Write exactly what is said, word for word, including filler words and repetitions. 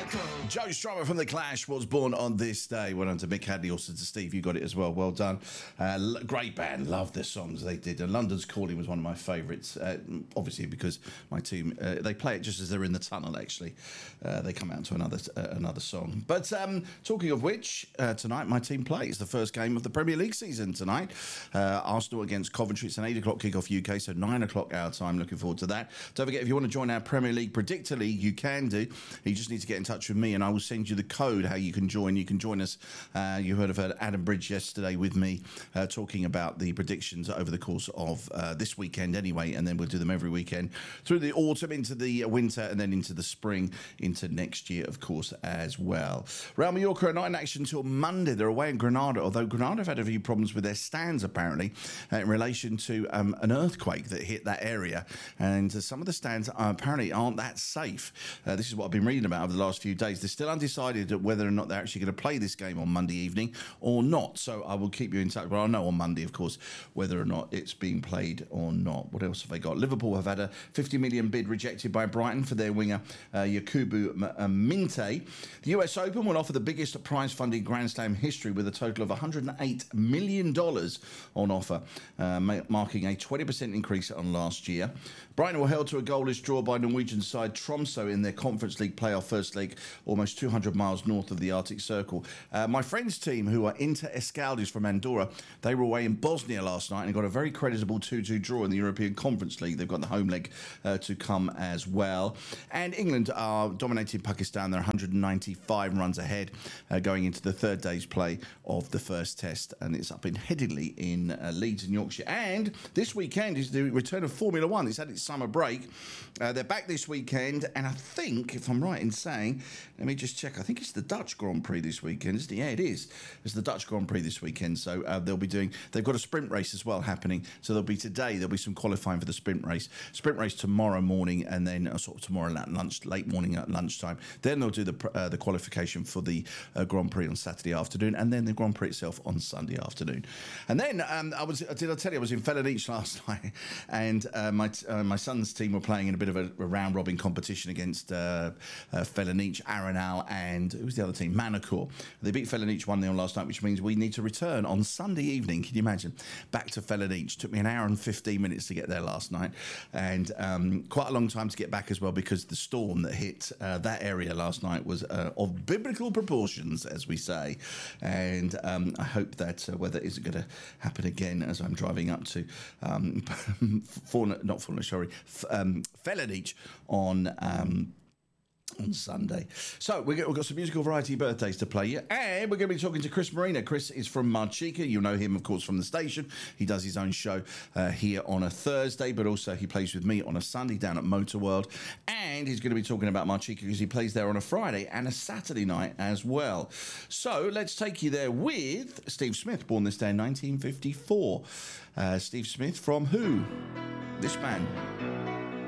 Joe Strummer from The Clash was born on this day. Well done to Mick Hadley, also to Steve. You got it as well. Well done. Uh, great band. Love the songs they did. And London's Calling was one of my favourites. Uh, obviously, because my team, uh, they play it just as they're in the tunnel, actually. Uh, they come out to another uh, another song. But um, talking of which, uh, tonight my team plays the first game of the Premier League season tonight. Uh, Arsenal against Coventry. It's an eight o'clock kickoff U K, so nine o'clock our time. Looking forward to that. Don't forget, if you want to join our Premier League Predictor League, you can do. You just need to get in touch with me and I will send you the code how you can join. You can join us. Uh, you heard of uh, Adam Bridge yesterday with me uh, talking about the predictions over the course of uh, this weekend anyway, and then we'll do them every weekend through the autumn into the winter and then into the spring into next year, of course, as well. Real Mallorca are not in action until Monday. They're away in Granada, although Granada have had a few problems with their stands apparently uh, in relation to um, an earthquake that hit that area, and uh, some of the stands are, apparently aren't that safe. Uh, this is what I've been reading about over the last few days. They're still undecided whether or not they're actually going to play this game on Monday evening or not. So I will keep you in touch. Well, I'll know on Monday, of course, whether or not it's being played or not. What else have they got? Liverpool have had a fifty million bid rejected by Brighton for their winger, uh, Yakubu M- Minte. The U S Open will offer the biggest prize-funded Grand Slam history with a total of one hundred eight million dollars on offer, uh, marking a twenty percent increase on last year. Brighton were held to a goalless draw by Norwegian side Tromsø in their Conference League playoff first leg, almost two hundred miles north of the Arctic Circle. Uh, my friend's team, who are Inter Escaldes from Andorra, they were away in Bosnia last night and got a very creditable two two draw in the European Conference League. They've got the home leg uh, to come as well. And England are dominating Pakistan. They're one hundred ninety-five runs ahead uh, going into the third day's play of the first test. And it's up in Headingley in uh, Leeds in Yorkshire. And this weekend is the return of Formula One. It's had its summer break. Uh, they're back this weekend. And I think, if I'm right in saying, let me just check. I think it's the Dutch Grand Prix this weekend, isn't it? Yeah, it is. It's the Dutch Grand Prix this weekend. So uh, they'll be doing, they've got a sprint race as well happening. So there'll be today, there'll be some qualifying for the sprint race. Sprint race tomorrow morning and then uh, sort of tomorrow at lunch, late morning at lunchtime. Then they'll do the uh, the qualification for the uh, Grand Prix on Saturday afternoon and then the Grand Prix itself on Sunday afternoon. And then um, I was, did I tell you, I was in Felanitch last night and uh, my uh, my son's team were playing in a bit of a, a round-robin competition against uh, uh, Felanitch, Arenal and who was the other team? Manacor. They beat Felanitch one nil last night, which means we need to return on Sunday evening, can you imagine, back to Felanitch. Took me an hour and fifteen minutes to get there last night and um, quite a long time to get back as well because the storm that hit uh, that area last night was uh, of biblical proportions, as we say, and um, I hope that uh, weather isn't going to happen again as I'm driving up to um, Forna, not Forna, sorry, F- um, Felanitch on um, on Sunday. So we've got, we've got some musical variety birthdays to play you, and we're going to be talking to Chris Marina. Chris is from Marchica. You know him, of course, from the station. He does his own show uh, here on a Thursday, but also he plays with me on a Sunday down at Motor World, and he's going to be talking about Marchica because he plays there on a Friday and a Saturday night as well. So let's take you there with Steve Smith, born this day in nineteen fifty-four. Uh, Steve Smith from who? This man.